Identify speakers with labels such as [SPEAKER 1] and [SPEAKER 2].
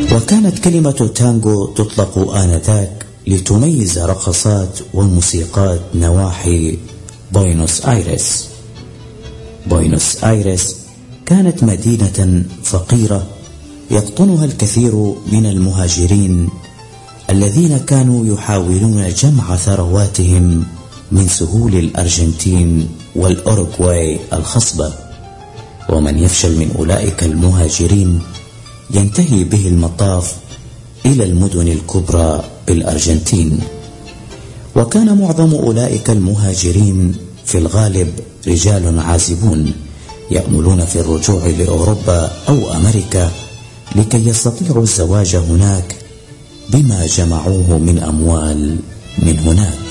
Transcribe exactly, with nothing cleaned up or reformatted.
[SPEAKER 1] وكانت كلمة تانغو تطلق آنذاك لتميز رقصات وموسيقات نواحي بوينوس آيرس. بوينوس آيرس كانت مدينة فقيرة يقطنها الكثير من المهاجرين الذين كانوا يحاولون جمع ثرواتهم من سهول الأرجنتين والأوروغواي الخصبة، ومن يفشل من أولئك المهاجرين ينتهي به المطاف إلى المدن الكبرى بالأرجنتين. وكان معظم أولئك المهاجرين في الغالب رجال عازبون يأملون في الرجوع لأوروبا أو أمريكا لكي يستطيعوا الزواج هناك بما جمعوه من أموال من هناك.